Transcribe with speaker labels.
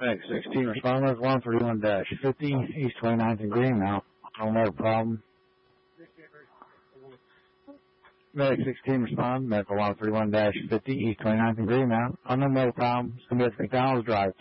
Speaker 1: Medic 16, responders 131-50, East 29th and Green now. No problem. Medic 16, respond. Medical 131-50, East 29th and Green now. No problem. It's going to be at McDonald's Drive.